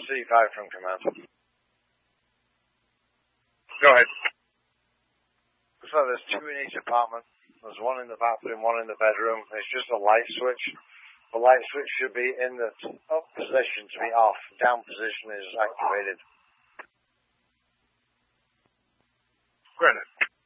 C5 from command. Go ahead. Looks like there's two in each apartment. There's one in the bathroom, one in the bedroom. It's just a light switch. The light switch should be in the up position to be off. Down position is activated. Granted.